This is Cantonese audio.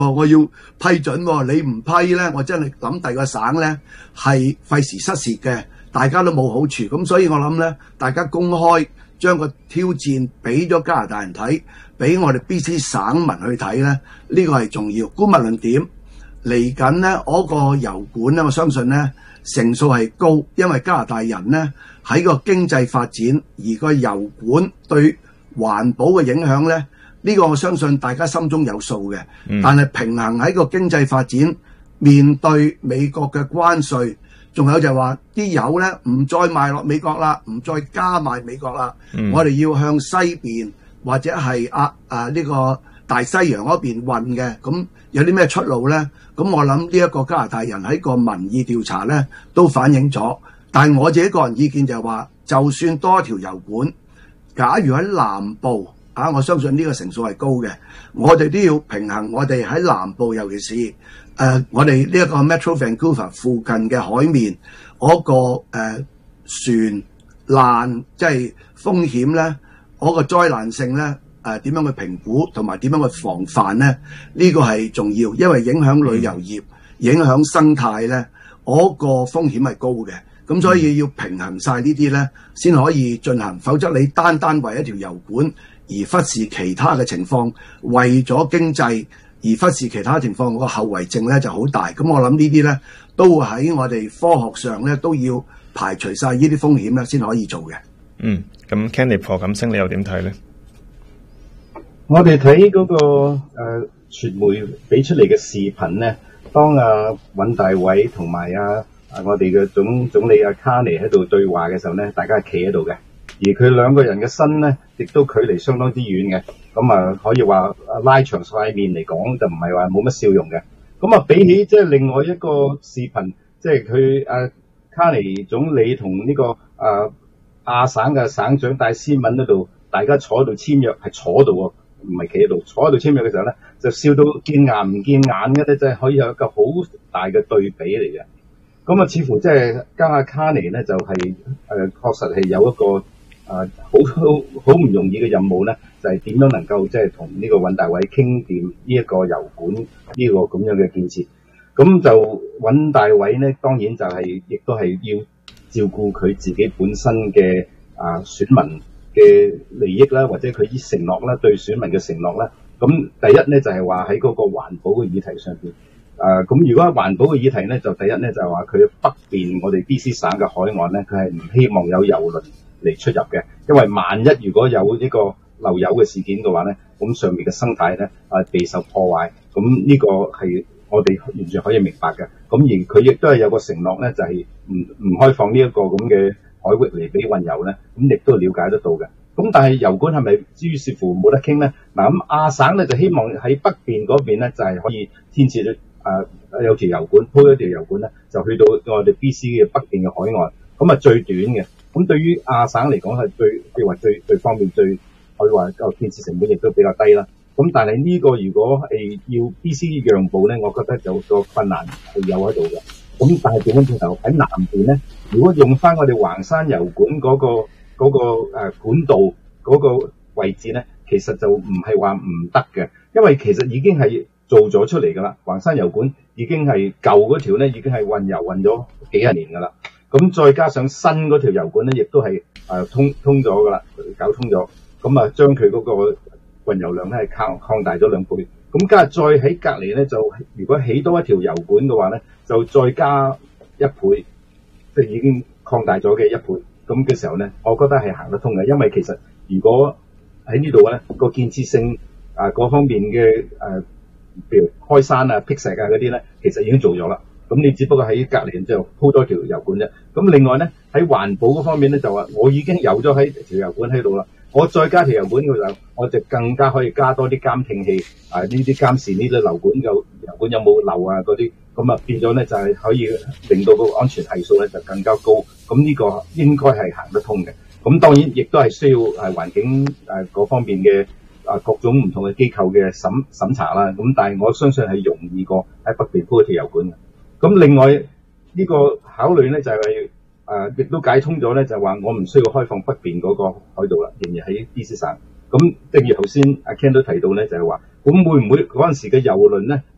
我要批准喎，你唔批咧，我真係諗第二個省咧係費時失事嘅，大家都冇好處。咁所以我諗咧，大家公開將個挑戰俾咗加拿大人睇，俾我哋 BC 省民去睇咧，呢個係重要。姑勿論點嚟緊咧，嗰個油管咧，我相信咧成數係高，因為加拿大人咧喺個經濟發展，而個油管對環保嘅影響咧。呢個我相信大家心中有數嘅，但係平衡喺個經濟發展，面對美國嘅關稅，仲有就係話啲油咧唔再賣落美國啦，唔再加賣美國啦，我哋要向西邊或者係呢個大西洋嗰邊運嘅，咁有啲咩出路咧？咁我諗呢一個加拿大人喺個民意調查咧都反映咗，但係我自己個人意見就係話，就算多一條油管，假如喺南部。我相信呢個成數係高嘅，我哋都要平衡我哋喺南部，尤其是我哋呢一個 Metro Vancouver 附近嘅海面嗰個船難即係風險咧，嗰個災難性咧點樣去評估同埋點樣去防範咧？呢個係重要，因為影響旅遊業、影響生態咧，嗰個風險係高嘅。咁所以要平衡晒呢啲咧，先可以進行，否則你單為一條油管而忽視其他嘅情況，為咗經濟而忽視其他情況，個後遺症咧就好大。咁我諗呢啲咧都喺我哋科學上咧都要排除晒呢啲風險咧，先可以做嘅。 咁 Kenny 何錦星你又點睇咧？ 我哋睇嗰個傳媒俾出嚟嘅視頻咧，當尹大偉同埋我哋嘅總理Carney喺度對話嘅時候咧，大家係企喺度嘅，而佢兩個人嘅身咧，亦都距離相當之遠嘅，咁可以話拉長塊面嚟講，就唔係話冇乜笑容嘅。咁比起即係另外一個視頻，即係佢Carney總理同呢個亞省嘅省長戴斯敏嗰度，大家坐喺度簽約，係坐喺度喎，唔係企喺度，坐喺度簽約嘅時候咧，就笑到見牙唔見眼嘅咧，即係可以有一個好大嘅對比嚟嘅。咁似乎即係加Carney咧，就係確實係有一個好唔容易嘅任務咧，就係點樣能夠即係同呢個尹大偉傾掂呢一個油管呢個咁樣嘅建設。咁就尹大偉咧，當然就係亦都係要照顧佢自己本身嘅選民嘅利益啦，或者佢啲承諾啦，對選民嘅承諾啦。咁第一咧就係話喺嗰個環保嘅議題上邊。咁如果係環保嘅議題咧，就第一咧就係話佢北邊我哋 BC 省嘅海岸咧，佢係唔希望有油輪嚟出入嘅，因為萬一如果有呢個漏油嘅事件嘅話咧，咁上面嘅生態咧備受破壞，咁呢個係我哋完全可以明白嘅。咁而佢亦都係有個承諾咧，就係唔開放呢一個咁嘅海域嚟俾運油咧，咁亦都了解得到嘅。咁但係油管係咪於是乎冇得傾咧？嗱，咁亞省咧就希望喺北邊嗰邊咧就係可以天設咗有條油管，鋪一條油管咧，就去到我哋 BC 嘅北邊嘅海岸，咁最短嘅。咁對於亞省嚟講係最方便，最可以話個建設成本亦都比較低啦。咁但係呢個如果係要 BC 讓步咧，我覺得有個困難係有喺度嘅。咁但係點樣轉頭喺南邊咧？如果用翻我哋橫山油管嗰個管道嗰個位置咧，其實就唔係話唔得嘅，因為其實已經係做咗出嚟㗎啦。橫山油管已經係舊嗰條咧，已經係運油運咗幾十年㗎啦。咁再加上新嗰條油管咧，亦都係通咗㗎啦，搞通咗。咁將佢嗰個運油量咧係擴大咗2倍。咁加再喺隔離咧，就如果起多一條油管嘅話咧，就再加1倍，即係已經擴大咗嘅1倍。咁嘅時候咧，我覺得係行得通嘅，因為其實如果喺呢度咧個建設性嗰方面嘅譬如開山劈石嗰啲咧，其實已經做咗啦。咁你只不過喺隔離就鋪多條油管啫。咁另外咧喺環保嗰方面咧，就話我已經有咗喺條油管喺度啦，我再加條油管嘅時候，我就更加可以加多啲監聽器呢啲監視呢啲油管有冇漏嗰啲，咁變咗咧就係可以令到個安全係數咧就更加高。咁呢個應該係行得通嘅。咁當然亦都係需要環境嗰方面嘅各種唔同嘅機構嘅審查啦。咁但係我相信係容易過喺北邊鋪一條油管嘅。咁另外呢個考慮咧就係亦都解通咗咧，就係話我唔需要開放北邊嗰個海道啦，仍然喺 BC 省。咁正如頭先阿 Ken 都提到咧，就係話咁會唔會嗰陣時嘅油輪咧